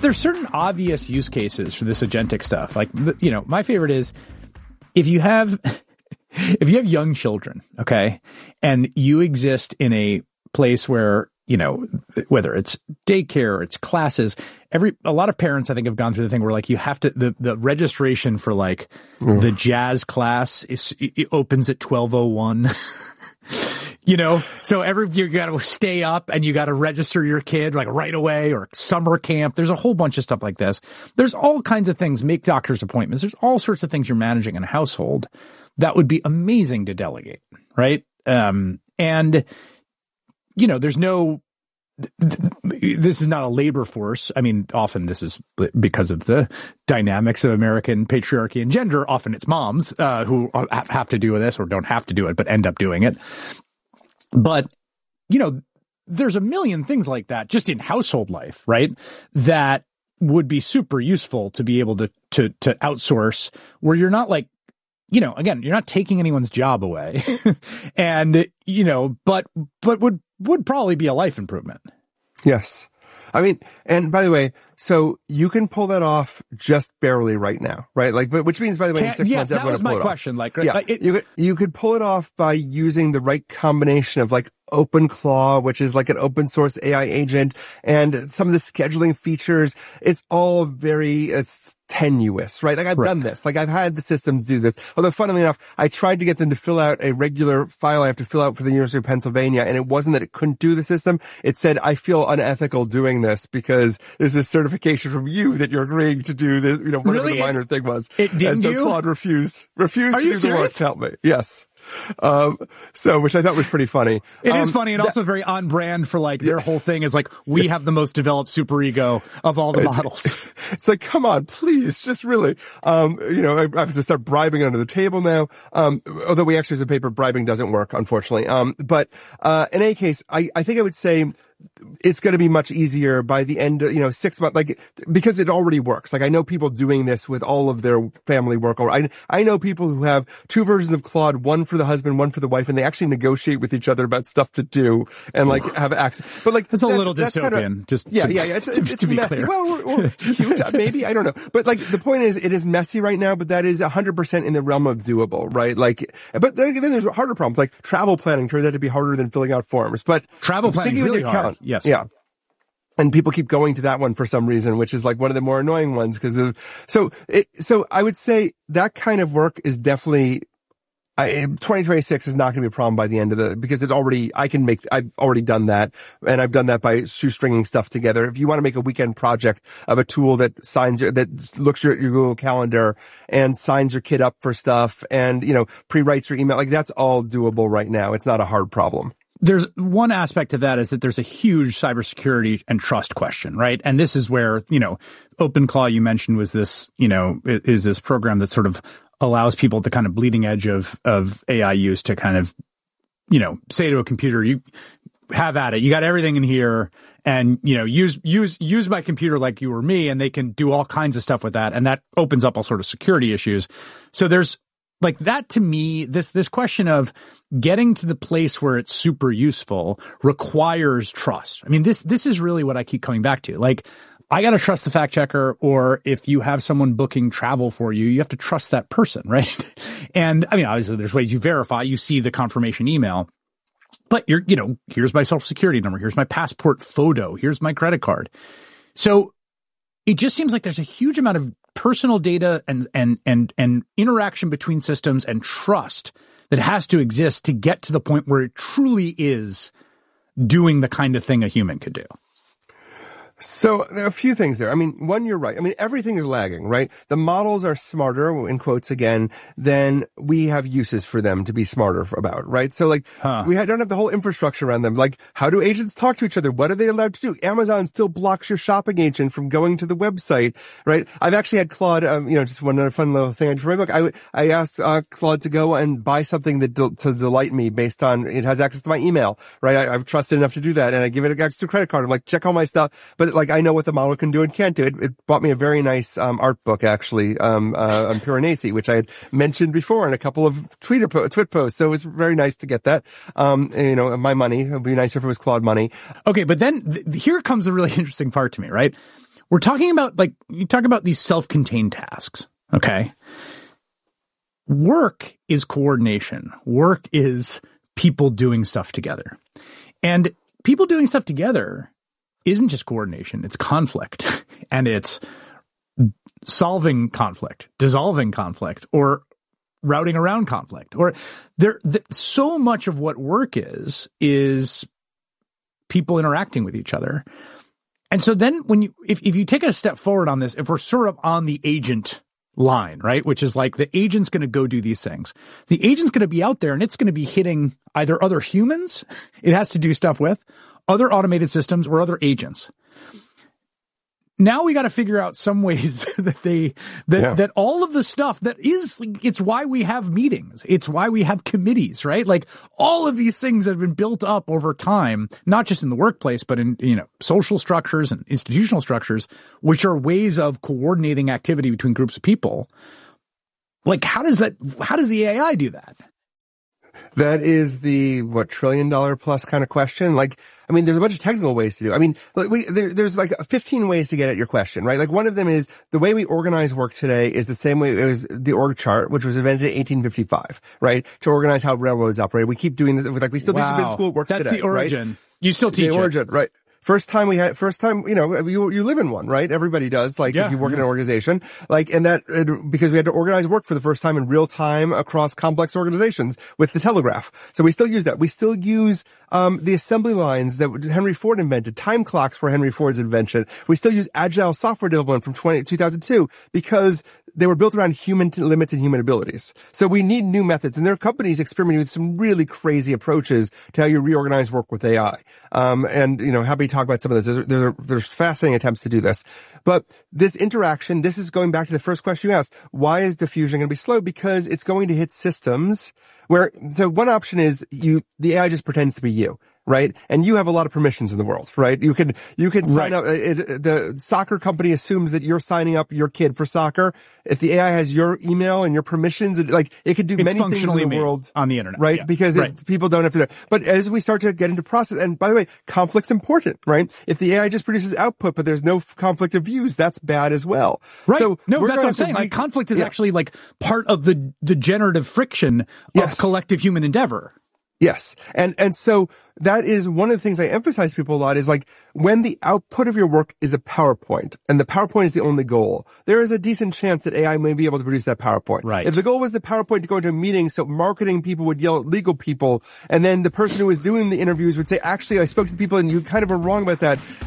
there's certain obvious use cases for this agentic stuff. Like, my favorite is if you have young children, okay, and you exist in a place where, whether it's daycare or it's classes, a lot of parents, I think, have gone through the thing where, like, you have to, the registration for, like, the jazz class it opens at 12:01. So you got to stay up and you got to register your kid, like, right away, or summer camp. There's a whole bunch of stuff like this. There's all kinds of things, make doctor's appointments. There's all sorts of things you're managing in a household that would be amazing to delegate, right? There's no, this is not a labor force. I mean, often this is because of the dynamics of American patriarchy and gender. Often it's moms who have to do this or don't have to do it, but end up doing it. But, there's a million things like that just in household life, right? That would be super useful to be able to outsource, where you're not, like, again, you're not taking anyone's job away and, but would probably be a life improvement. Yes. I mean, and by the way, so you can pull that off just barely right now, right? Like, but which means, by the way, in 6 months, that was my question. Like, yeah, you could pull it off by using the right combination of, like, OpenClaw, which is like an open source AI agent, and some of the scheduling features. It's all it's tenuous, right? Like, I've done this. Like, I've had the systems do this. Although, funnily enough, I tried to get them to fill out a regular file I have to fill out for the University of Pennsylvania, and it wasn't that it couldn't do the system. It said, I feel unethical doing this because this is certification from you that you're agreeing to do this, whatever really? The minor thing was. It didn't. And so Claude refused Are to do serious? the work to help me. Yes. Which I thought was pretty funny. It is funny and also very on brand for, like, their whole thing is, like, we have the most developed superego of all the models. It's like, come on, please, just really, I have to start bribing under the table now. Although we actually, as a paper, bribing doesn't work, unfortunately. But in any case, I think I would say it's going to be much easier by the end of, 6 months, like, because it already works. Like, I know people doing this with all of their family work, or I know people who have 2 versions of Claude, one for the husband, one for the wife, and they actually negotiate with each other about stuff to do and, like, have access. But, like, it's a little dystopian. It's to be messy. Clear. Well, or cute, maybe, I don't know. But, like, the point is, it is messy right now, but that is 100% in the realm of doable, right? Like, but then there's harder problems, like travel planning turns out to be harder than filling out forms. But travel planning is really hard. Yes. Yeah. And people keep going to that one for some reason, which is, like, one of the more annoying ones so I would say that kind of work is definitely, 2026 is not going to be a problem by the end of because I've already done that, and I've done that by shoestringing stuff together. If you want to make a weekend project of a tool that looks at your Google Calendar and signs your kid up for stuff and, pre-writes your email, like, that's all doable right now. It's not a hard problem. There's one aspect of that is that there's a huge cybersecurity and trust question, right? And this is where, OpenClaw you mentioned was this, is this program that sort of allows people at the kind of bleeding edge of AI use to kind of, say to a computer, you have at it. You got everything in here, and, use my computer like you or me, and they can do all kinds of stuff with that. And that opens up all sort of security issues. So there's, like, that, to me, this question of getting to the place where it's super useful requires trust. I mean, this is really what I keep coming back to. Like, I got to trust the fact checker, or if you have someone booking travel for you, you have to trust that person, right? And I mean, obviously there's ways you verify, you see the confirmation email, but here's my social security number, here's my passport photo, here's my credit card. So it just seems like there's a huge amount of personal data and interaction between systems and trust that has to exist to get to the point where it truly is doing the kind of thing a human could do. So there are a few things there. I mean, one, you're right. I mean, everything is lagging, right? The models are smarter, in quotes again, than we have uses for them to be smarter about, right? So, like, we don't have the whole infrastructure around them. Like, how do agents talk to each other? What are they allowed to do? Amazon still blocks your shopping agent from going to the website, right? I've actually had Claude, just one other fun little thing for my book. I asked Claude to go and buy something to delight me based on it has access to my email, right? I've trusted enough to do that, and I give it access to a credit card. I'm like, check all my stuff, but, like, I know what the model can do and can't do. It bought me a very nice art book, actually, on Piranesi, which I had mentioned before in a couple of tweet posts. So it was very nice to get that. My money. It would be nicer if it was Claude money. Okay, but then here comes a really interesting part to me, right? we're talking about, like, you talk about these self-contained tasks, okay? Work is coordination. Work is people doing stuff together. And people doing stuff together isn't just coordination, it's conflict. And it's solving conflict, dissolving conflict, or routing around conflict. Or so much of what work is people interacting with each other. And so then if you take a step forward on this, if we're sort of on the agent line, right, which is like the agent's going to go do these things, the agent's going to be out there and it's going to be hitting either other humans it has to do stuff with, other automated systems, or other agents. Now we got to figure out some ways that all of the stuff it's why we have meetings. It's why we have committees, right? Like all of these things have been built up over time, not just in the workplace, but in, social structures and institutional structures, which are ways of coordinating activity between groups of people. Like how does the AI do that? That is the, $1 trillion plus kind of question. Like, I mean, there's a bunch of technical ways to do it. I mean, there's like 15 ways to get at your question, right? Like one of them is the way we organize work today is the same way it was the org chart, which was invented in 1855, right? To organize how railroads operate. We keep doing this. Like we still teach business school, it works today. That's the origin. Right? You still teach the origin, right? First time, you live in one, right? Everybody does, like, if you work in an organization, like, and that, because we had to organize work for the first time in real time across complex organizations with the telegraph. So we still use that. We still use, the assembly lines that Henry Ford invented, time clocks were Henry Ford's invention. We still use agile software development from 2002 because they were built around human limits and human abilities. So we need new methods, and there are companies experimenting with some really crazy approaches to how you reorganize work with AI. Happy to talk about some of this. There's fascinating attempts to do this. But this interaction, this is going back to the first question you asked. Why is diffusion going to be slow? Because it's going to hit systems so one option is the AI just pretends to be you. Right? And you have a lot of permissions in the world, right? You can sign up. The soccer company assumes that you're signing up your kid for soccer. If the AI has your email and your permissions, it could do many things in the world on the internet, right? Yeah. Because people don't have to. But as we start to get into process, and by the way, conflict's important, right? If the AI just produces output, but there's no conflict of views, that's bad as well. Right. So that's what I'm saying. Like conflict is actually like part of the generative friction of collective human endeavor. Yes. And so that is one of the things I emphasize to people a lot is like when the output of your work is a PowerPoint and the PowerPoint is the only goal, there is a decent chance that AI may be able to produce that PowerPoint. Right. If the goal was the PowerPoint to go into a meeting so marketing people would yell at legal people and then the person who was doing the interviews would say, actually, I spoke to people and you kind of were wrong about that.